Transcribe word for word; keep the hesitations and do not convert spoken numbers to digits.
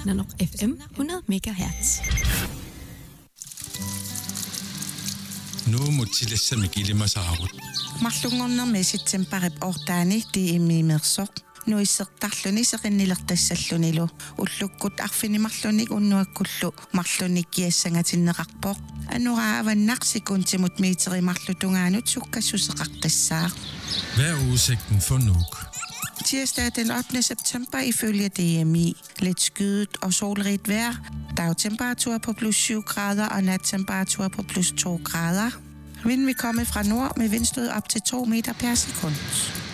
Nanok F M hundrede megahertz. Nu mutilessa mikilima saarut. Mарлунгорнэрми ситсемпарип ортаани тииммиимерсоқ нуиссертарлүни сеқиннилертассаллунилу уллуккут арфинимарлуник уннуаккуллу марлуник киассангатиннеқарпоқ анурааваннарсикунтимут миитеримарлутунгаанут суккассусеқартассаа. Hvad er udsigten for Nuuk? Tirsdag den ottende september ifølge D M I. Lidt skyet og solrigt vejr. Dagtemperatur på plus syv grader og nattemperatur på plus to grader. Vinden vil komme fra nord med vindstød op til to meter per sekund.